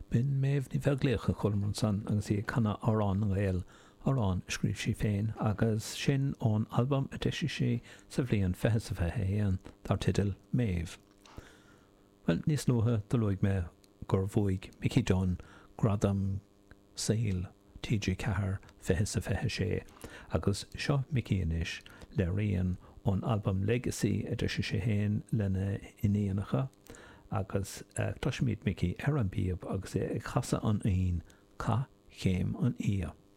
bin méh ní bheagléocha chulmran san agus í canna árán an réal árán scríb sí féin agus sin ón album a deisi sé sa bhliain 2021 tar tidal méh. Well, níos nutha dulóig me gur bhuaig Mickey Dunn gradam saoil TG4 2026 agus seo Mickey inis le rion ón album Legacy a deisi sé héin lena iníanacha agus tuismid Mickey ar an bíab agus é ag chasa an aon ca chéim an ia.